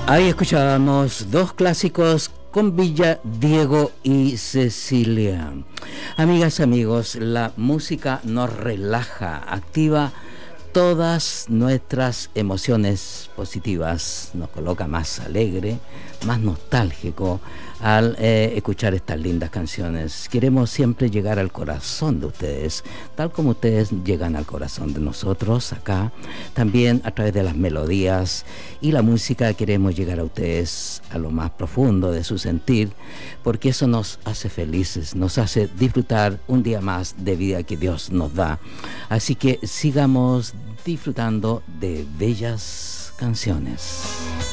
Ahí escuchábamos dos clásicos con Villa, Diego y Cecilia. Amigas, amigos, la música nos relaja, activa todas nuestras emociones positivas, nos coloca más alegre, más nostálgico al escuchar estas lindas canciones. Queremos siempre llegar al corazón de ustedes, tal como ustedes llegan al corazón de nosotros acá. También a través de las melodías y la música queremos llegar a ustedes a lo más profundo de su sentir, porque eso nos hace felices, nos hace disfrutar un día más de vida que Dios nos da. Así que sigamos disfrutando de bellas canciones.